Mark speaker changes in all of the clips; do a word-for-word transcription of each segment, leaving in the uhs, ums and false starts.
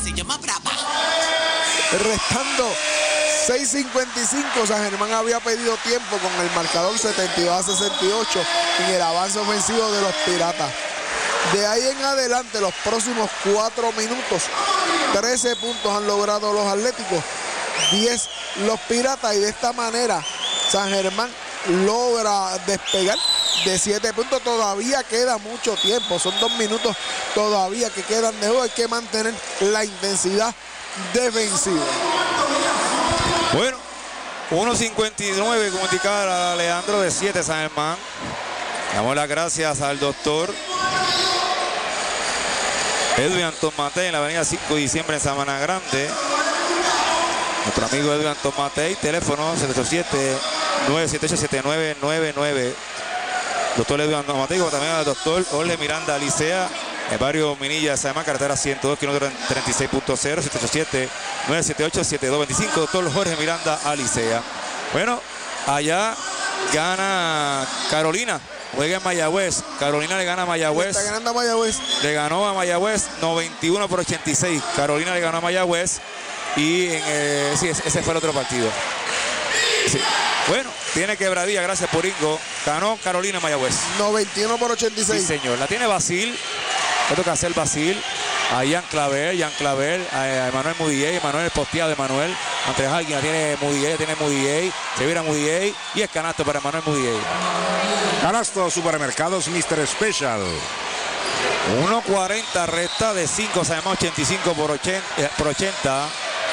Speaker 1: se llama Brava.
Speaker 2: Restando seis cincuenta y cinco, San Germán había pedido tiempo con el marcador setenta y dos a sesenta y ocho en el avance ofensivo de los Piratas. De ahí en adelante, los próximos cuatro minutos, trece puntos han logrado los Atléticos, diez los Piratas, y de esta manera San Germán logra despegar de siete puntos. Todavía queda mucho tiempo, son dos minutos todavía que quedan de juego. Hay que mantener la intensidad defensiva.
Speaker 3: Bueno, uno cincuenta y nueve, como indicaba Leandro, de siete San Germán. Damos las gracias al doctor Edwin Antón Matei en la avenida cinco de diciembre en Sabana Grande. Nuestro amigo Edwin Antón Matei, teléfono siete ocho siete, nueve siete ocho, siete nueve nueve nueve. Doctor Edwin Antón Matei, como también al doctor Jorge Miranda Alicea, en barrio Minilla, San Germán, carretera ciento dos, kilómetro treinta y seis punto cero, siete ocho siete, nueve siete ocho, siete dos dos cinco. Doctor Jorge Miranda Alicea. Bueno, allá gana Carolina. Juega en Mayagüez. Carolina le gana a Mayagüez.
Speaker 2: Está ganando a Mayagüez.
Speaker 3: Le ganó a Mayagüez noventa y uno por ochenta y seis. Carolina le ganó a Mayagüez. Y en, eh, sí, ese fue el otro partido. Sí. Bueno, tiene quebradilla, gracias por Ingo. Ganó Carolina a Mayagüez.
Speaker 2: noventa y uno por ochenta y seis.
Speaker 3: Sí, señor. La tiene Basil. Le toca hacer Basil. A Ian Clavel, Ian Clavel, a Emanuel Mudiay, Emanuel el posteado de Emanuel. Entre alguien la tiene Mudiay, tiene Mudiay. Se vira Mudiay y es canasto para Emanuel Mudiay.
Speaker 4: Canasto Supermercados mister Special.
Speaker 3: uno cuarenta resta de cinco, San Germán ochenta y cinco por ochenta.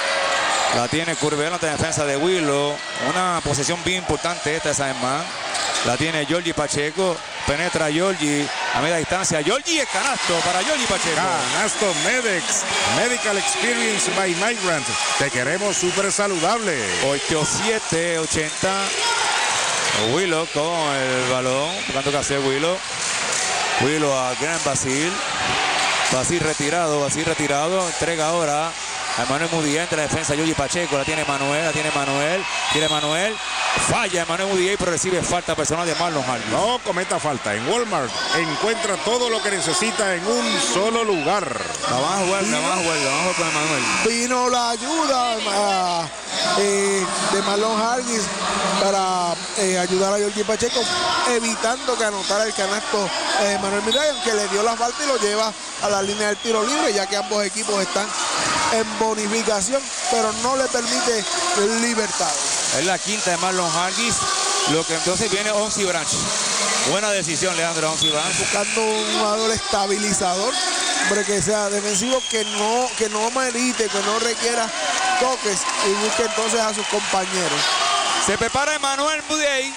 Speaker 3: La tiene Curbelo en defensa de Willow. Una posesión bien importante esta de San Germán. La tiene Giorgi Pacheco. Penetra Giorgi a media distancia. Giorgi es canasto para Giorgi Pacheco.
Speaker 4: Canasto Medex. Medical Experience by Migrant. Te queremos súper saludable.
Speaker 3: ocho siete ochenta. Willow con el balón. Buscando que hacer Willow. Willow a Gran Basil. Basil retirado. Basil retirado. Entrega ahora a Emanuel Mudiay entre la defensa. Giorgi Pacheco. La tiene Manuel. La tiene Manuel. Tiene Manuel. Falla Emanuel Mudiay, pero recibe falta personal de Marlon Hargis.
Speaker 4: No cometa falta. En Walmart encuentra todo lo que necesita en un solo lugar.
Speaker 3: La van a jugar, la van a jugar, la van a jugar con Emanuel.
Speaker 2: Vino la ayuda uh, eh, de Marlon Hargis para eh, ayudar a Giorgi Pacheco, evitando que anotara el canasto eh, Manuel Mudiay, aunque le dio la falta y lo lleva a la línea del tiro libre, ya que ambos equipos están en bonificación, pero no le permite libertad.
Speaker 3: Es la quinta de Marlon Hargis, lo que entonces viene Onsi Branch. Buena decisión, Leandro, Onsi Branch.
Speaker 2: Buscando un jugador estabilizador, hombre, que sea defensivo, que no, que no merite, que no requiera toques, y busque entonces a sus compañeros.
Speaker 3: Se prepara Emanuel Mudiay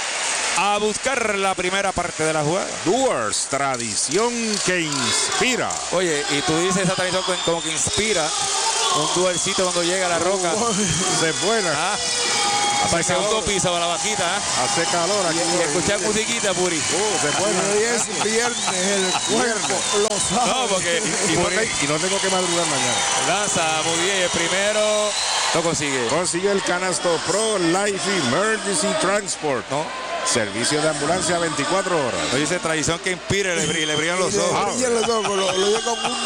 Speaker 3: a buscar la primera parte de la jugada.
Speaker 4: Doers, tradición que inspira.
Speaker 3: Oye, y tú dices esa tradición como que inspira. Un duelcito cuando llega a la roca.
Speaker 4: De buena.
Speaker 3: Ah, para el segundo piso, a la bajita. ¿eh?
Speaker 4: Hace calor aquí.
Speaker 3: Y, y escuchar musiquita, Puri.
Speaker 4: Uh, de buena.
Speaker 2: Hoy es viernes, el cuerpo lo sabe.
Speaker 3: No, porque...
Speaker 4: Y, y, no te, y no tengo que madrugar mañana.
Speaker 3: Lanza Mudiay el primero. Lo consigue.
Speaker 4: Consigue el canasto Pro Life Emergency Transport.
Speaker 3: No.
Speaker 4: Servicio de ambulancia veinticuatro horas.
Speaker 3: Oye, dice tradición que inspire, le, brillan, le brillan los ojos.
Speaker 2: Le brillan los ojos, lo, lo con un,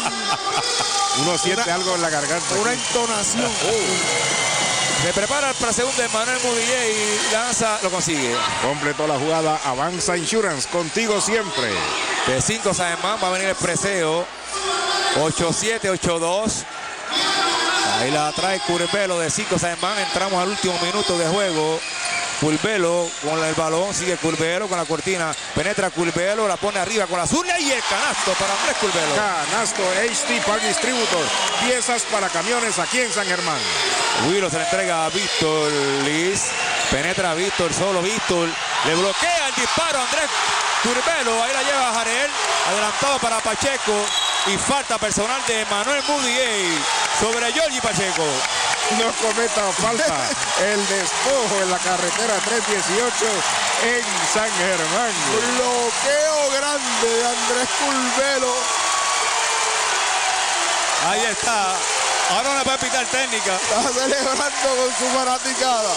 Speaker 4: Uno siente
Speaker 2: una,
Speaker 4: algo en la garganta.
Speaker 2: Una entonación.
Speaker 3: Uh. Se prepara para segundo Emanuel Mudiay y lanza, lo consigue.
Speaker 4: Completó la jugada Avanza Insurance, contigo siempre.
Speaker 3: De cinco San Germán va a venir el preseo. ocho siete, ocho dos. Ahí la trae Curbelo de cinco San Germán. Entramos al último minuto de juego. Curbelo con el balón, sigue Curbelo con la cortina, penetra Curbelo, la pone arriba con la Zulia y el canasto para Andrés Curbelo.
Speaker 4: Canasto H T Park Distributor, piezas para camiones aquí en San Germán.
Speaker 3: Willow se le entrega a Víctor Liz, penetra a Víctor, solo Víctor, le bloquea el disparo a Andrés Curbelo, ahí la lleva Jarel, adelantado para Pacheco y falta personal de Emanuel Mudiay sobre Giorgi Pacheco.
Speaker 4: No cometa falta. El despojo en la carretera tres dieciocho en San Germán.
Speaker 2: Bloqueo grande de Andrés Curbelo.
Speaker 3: Ahí está. Ahora no puede pitar técnica.
Speaker 2: Está celebrando con su fanaticada.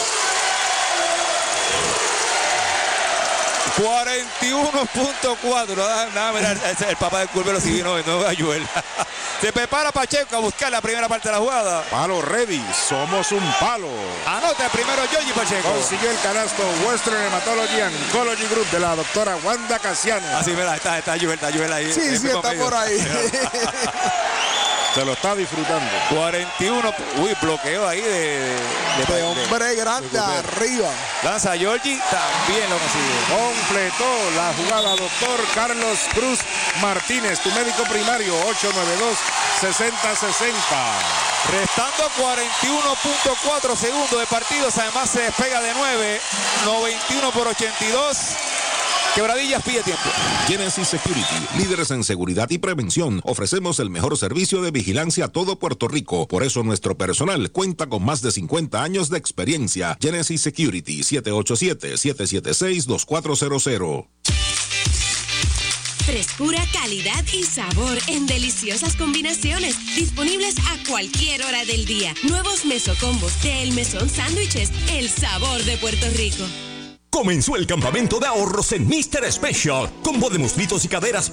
Speaker 3: cuarenta y uno punto cuatro. Nada, mira, el, el papá de Curbelo si vino de Nueva York. Se prepara Pacheco a buscar la primera parte de la jugada.
Speaker 4: Palo ready, somos un palo.
Speaker 3: Anota primero Georgie Pacheco.
Speaker 4: Consiguió el canasto Western Hematology and Oncology Group de la doctora Wanda Casiano.
Speaker 3: Así, ¿verdad? Está, está Joel, está Joel ahí.
Speaker 2: Sí, sí, está por ahí.
Speaker 4: Se lo está disfrutando.
Speaker 3: cuarenta y uno. Uy, bloqueo ahí de, de,
Speaker 2: de hombre grande
Speaker 3: de
Speaker 2: arriba.
Speaker 3: Lanza Georgie, también lo consigue.
Speaker 4: Completó la jugada doctor Carlos Cruz Martínez, tu médico primario, ocho nueve dos, sesenta sesenta.
Speaker 3: Restando cuarenta y uno punto cuatro segundos de partidos. Además se despega de nueve. noventa y uno por ochenta y dos. Quebradillas pide tiempo.
Speaker 1: Genesis Security, líderes en seguridad y prevención. Ofrecemos el mejor servicio de vigilancia a todo Puerto Rico. Por eso nuestro personal cuenta con más de cincuenta años de experiencia. Genesis Security, siete ocho siete, siete siete seis, dos cuatro cero cero.
Speaker 5: Frescura, calidad y sabor en deliciosas combinaciones. Disponibles a cualquier hora del día. Nuevos mesocombos de El Mesón Sándwiches. El sabor de Puerto Rico.
Speaker 6: Comenzó el campamento de ahorros en míster Special. Combo de muslitos y caderas